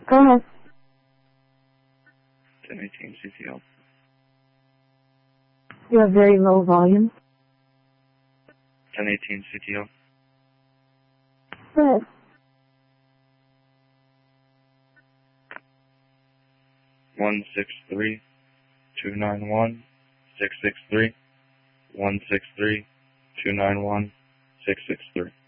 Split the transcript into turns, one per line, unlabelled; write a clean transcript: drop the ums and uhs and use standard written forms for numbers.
Go ahead.
1018 CTL.
You have very low volume.
1018 CTL.
Go ahead.
163-291-663. 163-291-663.